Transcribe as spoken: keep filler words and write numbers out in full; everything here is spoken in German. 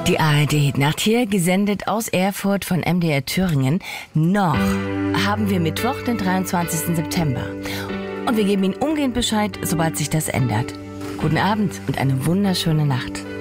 Die A R D-Nacht hier, gesendet aus Erfurt von M D R Thüringen. Noch haben wir Mittwoch, den dreiundzwanzigsten September. Und wir geben Ihnen umgehend Bescheid, sobald sich das ändert. Guten Abend und eine wunderschöne Nacht.